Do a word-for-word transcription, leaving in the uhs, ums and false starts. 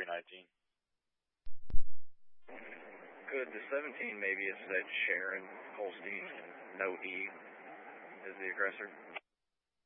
three nineteen. Good, the seventeen maybe is that Sharon Holstein, no E is the aggressor.